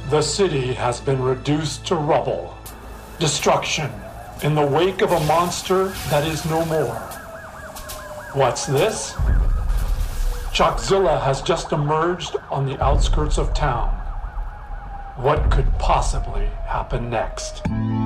The city has been reduced to rubble. Destruction in the wake of a monster that is no more. What's this? Shockzilla has just emerged on the outskirts of town. What could possibly happen next?